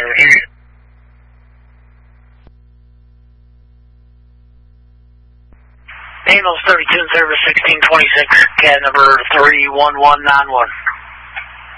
can't hear you. Daniels 32 in service 1626, CAD number 31191.